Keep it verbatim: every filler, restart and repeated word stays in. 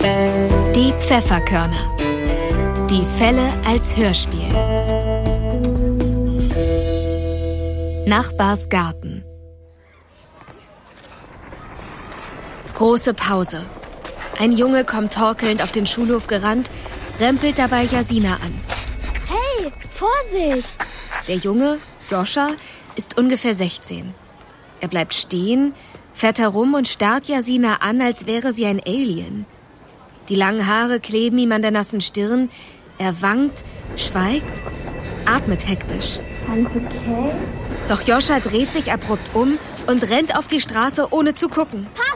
Die Pfefferkörner. Die Fälle als Hörspiel. Nachbars Garten. Große Pause. Ein Junge kommt torkelnd auf den Schulhof gerannt, rempelt dabei Jasina an. Hey, Vorsicht! Der Junge, Joscha, ist ungefähr sechzehn. Er bleibt stehen, fährt herum und starrt Jasina an, als wäre sie ein Alien. Die langen Haare kleben ihm an der nassen Stirn. Er wankt, schweigt, atmet hektisch. Alles okay? Doch Joscha dreht sich abrupt um und rennt auf die Straße, ohne zu gucken. Papa!